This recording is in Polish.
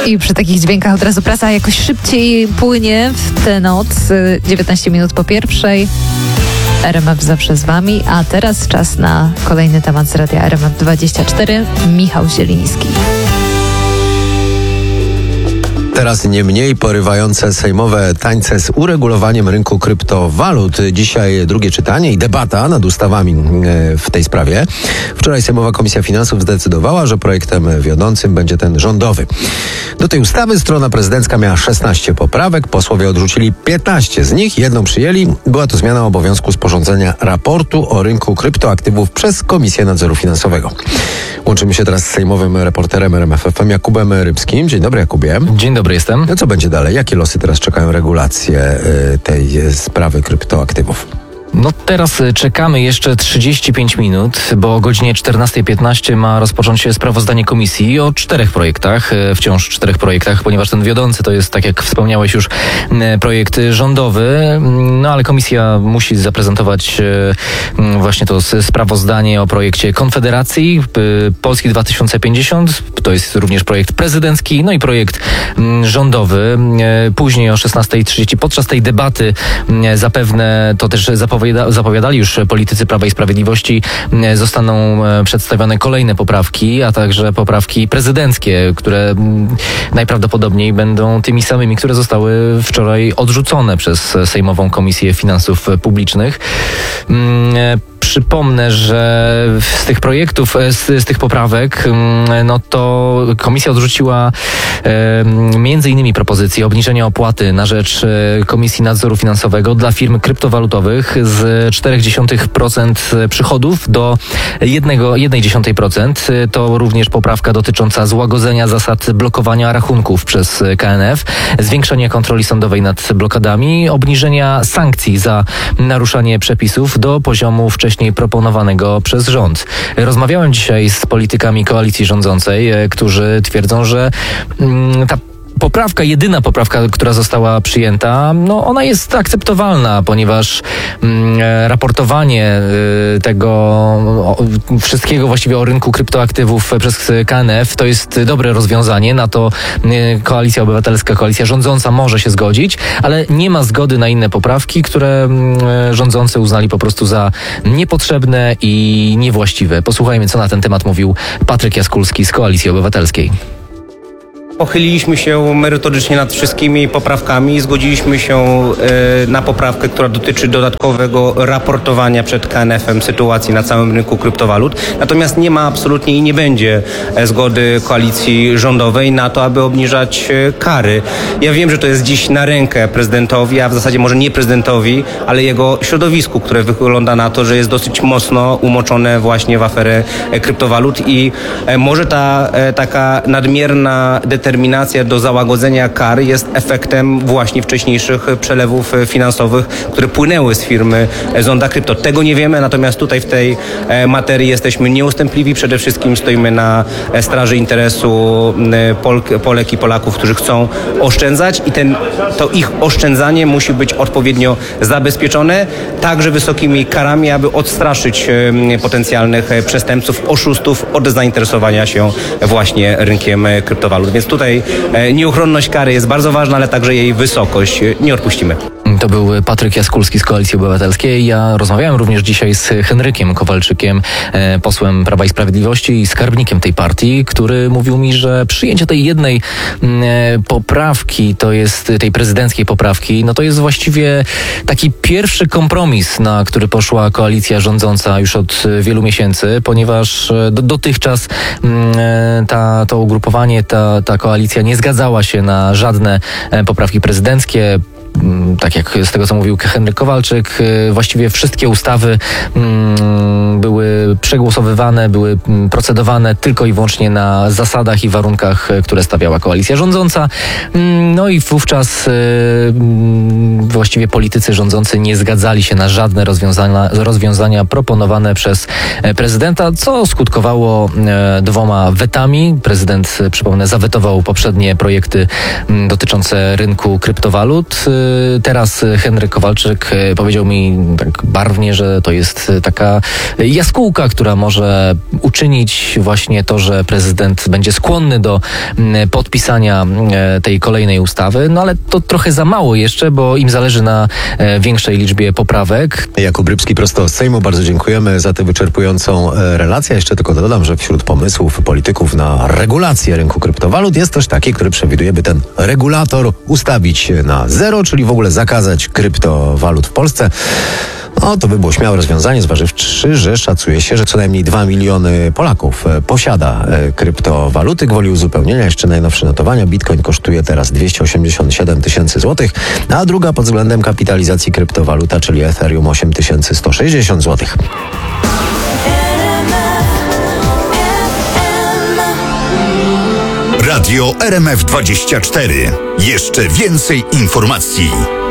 I przy takich dźwiękach od razu prasa jakoś szybciej płynie w tę noc. 19 minut po pierwszej. RMF zawsze z Wami, a teraz czas na kolejny temat z Radia RMF24. Michał Zieliński. Teraz nie mniej porywające sejmowe tańce z uregulowaniem rynku kryptowalut. Dzisiaj drugie czytanie i debata nad ustawami w tej sprawie. Wczoraj Sejmowa Komisja Finansów zdecydowała, że projektem wiodącym będzie ten rządowy. Do tej ustawy strona prezydencka miała 16 poprawek. Posłowie odrzucili 15 z nich. Jedną przyjęli. Była to zmiana obowiązku sporządzenia raportu o rynku kryptoaktywów przez Komisję Nadzoru Finansowego. Łączymy się teraz z sejmowym reporterem RMF FM Jakubem Rybskim. Dzień dobry, Jakubie. Dzień dobry, jestem. No co będzie dalej? Jakie losy teraz czekają regulacje tej sprawy kryptoaktywów? No teraz czekamy jeszcze 35 minut, bo o godzinie 14:15 ma rozpocząć się sprawozdanie komisji o 4 projektach, wciąż 4 projektach, ponieważ ten wiodący to jest, tak jak wspomniałeś już, projekt rządowy, no ale komisja musi zaprezentować właśnie to sprawozdanie o projekcie Konfederacji, Polski 2050, to jest również projekt prezydencki, no i projekt rządowy. Później o 16:30 podczas tej debaty zapewne to też zapowiadali już politycy Prawa i Sprawiedliwości, zostaną przedstawione kolejne poprawki, a także poprawki prezydenckie, które najprawdopodobniej będą tymi samymi, które zostały wczoraj odrzucone przez Sejmową Komisję Finansów Publicznych. Przypomnę, że z tych projektów, z tych poprawek, no to komisja odrzuciła między innymi propozycję obniżenia opłaty na rzecz Komisji Nadzoru Finansowego dla firm kryptowalutowych z 0,4% przychodów do 0,1%. To również poprawka dotycząca złagodzenia zasad blokowania rachunków przez KNF, zwiększenia kontroli sądowej nad blokadami, obniżenia sankcji za naruszanie przepisów do poziomu wcześniej proponowanego przez rząd. Rozmawiałem dzisiaj z politykami koalicji rządzącej, którzy twierdzą, że ta jedyna poprawka, która została przyjęta, no ona jest akceptowalna, ponieważ raportowanie tego wszystkiego właściwie o rynku kryptoaktywów przez KNF to jest dobre rozwiązanie. Na to Koalicja Obywatelska, koalicja rządząca może się zgodzić, ale nie ma zgody na inne poprawki, które rządzący uznali po prostu za niepotrzebne i niewłaściwe. Posłuchajmy, co na ten temat mówił Patryk Jaskulski z Koalicji Obywatelskiej. Pochyliliśmy się merytorycznie nad wszystkimi poprawkami i zgodziliśmy się na poprawkę, która dotyczy dodatkowego raportowania przed KNF-em sytuacji na całym rynku kryptowalut. Natomiast nie ma absolutnie i nie będzie zgody koalicji rządowej na to, aby obniżać kary. Ja wiem, że to jest dziś na rękę prezydentowi, a w zasadzie może nie prezydentowi, ale jego środowisku, które wygląda na to, że jest dosyć mocno umoczone właśnie w aferę kryptowalut i może ta taka nadmierna determinacja do załagodzenia kar jest efektem właśnie wcześniejszych przelewów finansowych, które płynęły z firmy Zonda Krypto. Tego nie wiemy, natomiast tutaj w tej materii jesteśmy nieustępliwi. Przede wszystkim stoimy na straży interesu Polek i Polaków, którzy chcą oszczędzać i to ich oszczędzanie musi być odpowiednio zabezpieczone, także wysokimi karami, aby odstraszyć potencjalnych przestępców, oszustów od zainteresowania się właśnie rynkiem kryptowalut. Więc tutaj nieuchronność kary jest bardzo ważna, ale także jej wysokość. Nie odpuścimy. To był Patryk Jaskulski z Koalicji Obywatelskiej. Ja rozmawiałem również dzisiaj z Henrykiem Kowalczykiem, posłem Prawa i Sprawiedliwości i skarbnikiem tej partii, który mówił mi, że przyjęcie tej jednej poprawki, to jest tej prezydenckiej poprawki, no to jest właściwie taki pierwszy kompromis, na który poszła koalicja rządząca już od wielu miesięcy, ponieważ dotychczas to ugrupowanie, ta koalicja nie zgadzała się na żadne poprawki prezydenckie. Tak jak z tego, co mówił Henryk Kowalczyk, właściwie wszystkie ustawy były przegłosowywane, były procedowane tylko i wyłącznie na zasadach i warunkach, które stawiała koalicja rządząca. No i wówczas właściwie politycy rządzący nie zgadzali się na żadne rozwiązania proponowane przez prezydenta, co skutkowało 2 wetami. Prezydent, przypomnę, zawetował poprzednie projekty dotyczące rynku kryptowalut. teraz Henryk Kowalczyk powiedział mi tak barwnie, że to jest taka jaskółka, która może uczynić właśnie to, że prezydent będzie skłonny do podpisania tej kolejnej ustawy, no ale to trochę za mało jeszcze, bo im zależy na większej liczbie poprawek. Jakub Rybski prosto z Sejmu, bardzo dziękujemy za tę wyczerpującą relację. Jeszcze tylko dodam, że wśród pomysłów polityków na regulację rynku kryptowalut jest też taki, który przewiduje, by ten regulator ustawić na 0, czyli w ogóle zakazać kryptowalut w Polsce. No, to by było śmiałe rozwiązanie, zważywszy, że szacuje się, że co najmniej 2 miliony Polaków posiada kryptowaluty. Gwoli uzupełnienia, jeszcze najnowsze notowania. Bitcoin kosztuje teraz 287 tysięcy złotych, a druga pod względem kapitalizacji kryptowaluta, czyli Ethereum 8160 złotych. Radio RMF24. Jeszcze więcej informacji.